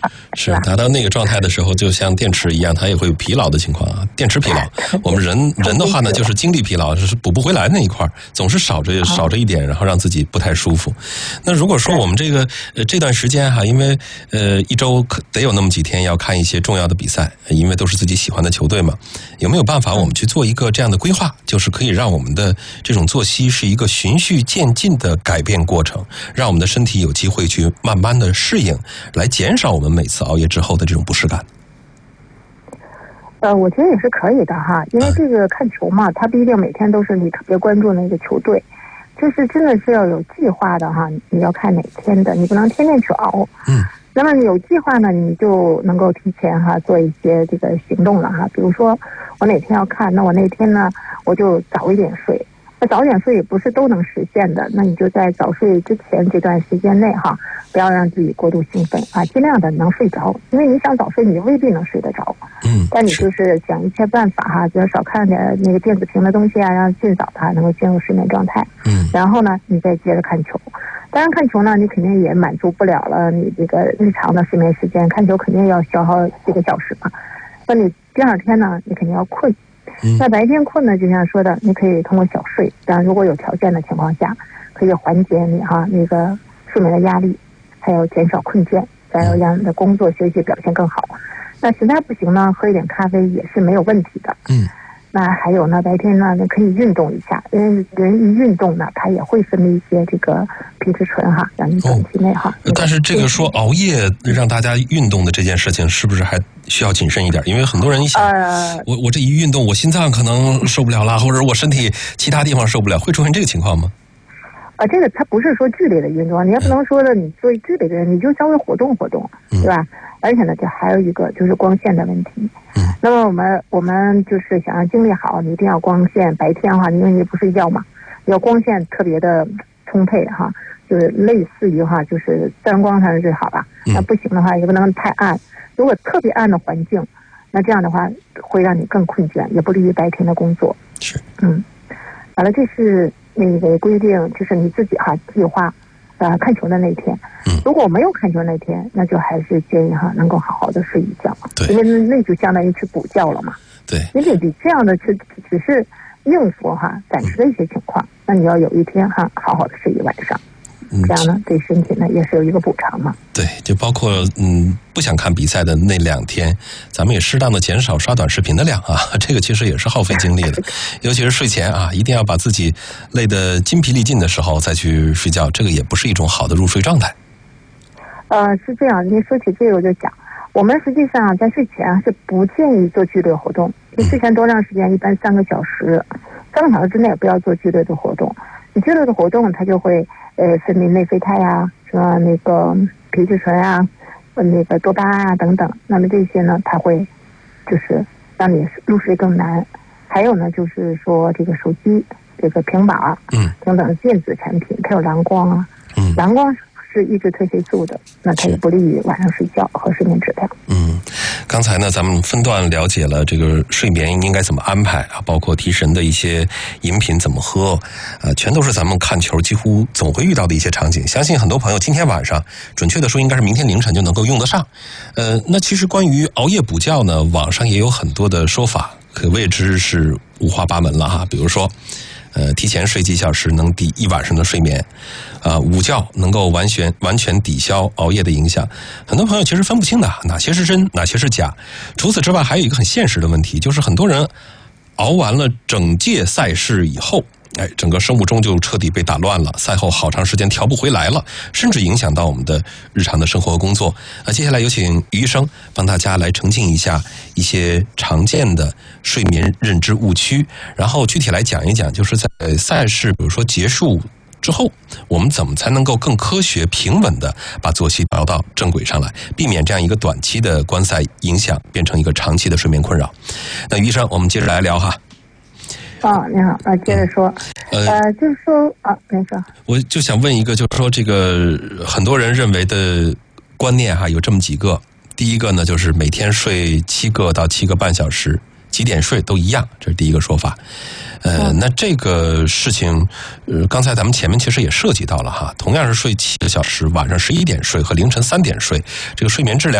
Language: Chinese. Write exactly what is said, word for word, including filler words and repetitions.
是达到那个状态的时候，就像电池一样，它也会有疲劳的情况啊。电池疲劳，我们人人的话呢，就是精力疲劳，就是补不回来那一块，总是少着少着一点，然后让自己不太舒服。那如果说我们这个呃这段时间哈，因为呃一周得有那么几天要看一些重要的比赛，因为都是自己喜欢的球队嘛，有没有办法我们去做一个这样的规划，就是可以让我们的这种作息是一个循序渐进的改变过程，让我们的身体有机会去慢慢的适应，来减少我们每次熬夜之后的这种不适感。 呃，我觉得也是可以的哈，因为这个看球嘛，它不一定每天都是你特别关注那个球队，就是真的是要有计划的哈，你要看哪天的，你不能天天去熬。 嗯。 那么有计划呢，你就能够提前哈做一些这个行动了哈，比如说我哪天要看，那我那天呢我就早一点睡。那早点睡也不是都能实现的，那你就在早睡之前这段时间内哈，不要让自己过度兴奋啊，尽量的能睡着，因为你想早睡，你未必能睡得着。 嗯， 但你就是想一切办法哈，就少看点那个电子屏的东西啊，让尽早它能够进入睡眠状态。 嗯， 然后呢，你再接着看球。当然看球呢，你肯定也满足不了了你这个日常的睡眠时间，看球肯定要消耗几个小时嘛。那你第二天呢，你肯定要困。那白天困呢，就像说的，你可以通过小睡，当然如果有条件的情况下，可以缓解你哈那个睡眠的压力，还有减少困倦，再有让你的工作学习表现更好。那实在不行呢，喝一点咖啡也是没有问题的。 嗯。 那还有呢，白天呢，你可以运动一下，因为人一运动呢，它也会分泌一些这个皮质醇哈，让你短期内哈、 哦。但是这个说熬夜让大家运动的这件事情，是不是还需要谨慎一点？因为很多人一想，呃、我我这一运动，我心脏可能受不了啦，或者我身体其他地方受不了，会出现这个情况吗？ 啊，这个它不是说剧烈的运动，你也不能说的你做剧烈的人，你就稍微活动活动，对吧？而且呢，这还有一个就是光线的问题。 嗯。 那么我们我们就是想让精力好，你一定要光线，白天哈，因为你不睡觉嘛，要光线特别的充沛哈，就是类似于哈，就是自然光才是最好吧。 嗯。 那不行的话，也不能太暗。如果特别暗的环境，那这样的话会让你更困倦，也不利于白天的工作。 是。 嗯。完了，这是那个规定，就是你自己哈计划。呃，看球的那天，如果没有看球那天，那就还是建议哈能够好好的睡一觉， 对， 因为那就相当于去补觉了嘛。 对， 因为你这样的去只是应付哈暂时的一些情况，嗯、那你要有一天哈好好的睡一晚上，嗯、这样呢对身体呢也是有一个补偿嘛。 对，就包括嗯不想看比赛的那两天，咱们也适当的减少刷短视频的量啊，这个其实也是耗费精力的，尤其是睡前啊，一定要把自己累得筋疲力尽的时候再去睡觉，这个也不是一种好的入睡状态。 呃，是这样，您说起这个我就讲，我们实际上在睡前是不建议做剧烈活动，你睡前多长时间？一般三个小时，三个小时之内不要做剧烈的活动。你剧烈的活动，它就会呃分泌内啡肽呀，什么那个皮质醇啊。那个多巴胺啊等等，那么这些呢，它会就是让你入睡更难。还有呢，就是说这个手机、这个平板儿， 嗯， 等等电子产品，它有蓝光啊， 嗯， 蓝光是抑制褪黑素的，那它也不利于晚上睡觉和睡眠质量。 嗯，刚才呢，咱们分段了解了这个睡眠应该怎么安排啊，包括提神的一些饮品怎么喝，啊，全都是咱们看球几乎总会遇到的一些场景。相信很多朋友今天晚上，准确的说应该是明天凌晨就能够用得上。呃，那其实关于熬夜补觉呢，网上也有很多的说法，可谓之是五花八门了哈。比如说，呃，提前睡几小时能抵一晚上的睡眠，啊、呃，午觉能够完全完全抵消熬夜的影响。很多朋友其实分不清的，哪些是真，哪些是假。除此之外，还有一个很现实的问题，就是很多人熬完了整届赛事以后，哎，整个生物钟就彻底被打乱了，赛后好长时间调不回来了，甚至影响到我们的日常的生活和工作。那接下来有请于医生帮大家来澄清一下一些常见的睡眠认知误区，然后具体来讲一讲，就是在赛事比如说结束之后，我们怎么才能够更科学平稳的把作息调到正轨上来，避免这样一个短期的观赛影响变成一个长期的睡眠困扰。那于医生，我们接着来聊哈。 哦，你好，那接着说，呃，呃就是说啊，您说， 我就想问一个，就是说这个很多人认为的观念哈，有这么几个。第一个呢，就是每天睡七个到七个半小时，几点睡都一样，这是第一个说法。呃，那这个事情，呃，刚才咱们前面其实也涉及到了哈，同样是睡七个小时，晚上十一点睡和凌晨三点睡，这个睡眠质量